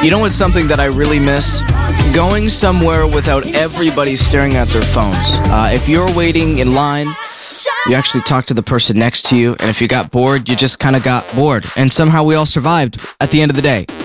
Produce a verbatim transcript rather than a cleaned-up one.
You know what's something that I really miss? Going somewhere without everybody staring at their phones. Uh, if you're waiting in line, you actually talk to the person next to you, and if you got bored, you just kind of got bored. And somehow we all survived at the end of the day.